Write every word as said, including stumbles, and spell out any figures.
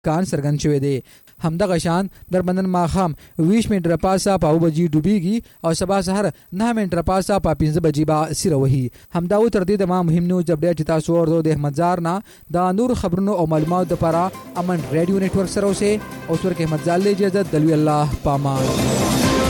کان سرګن شوی دی. همدغه شان در بندن ماخام ویش منټه پاسه په بجې ډوبېږي او سبا سحر نه منټه پاسه په پنځه بجې با سیره وهي. همدا و تر دې د ما مهم نیوز اپډیټ چې تاسو ورته د احمد زار نه د نور خبرونو او معلوماتو لپاره امن ریډیو نتورک سره اوسه. اوس ورکه احمد زال له اجازه دلوي الله پامان.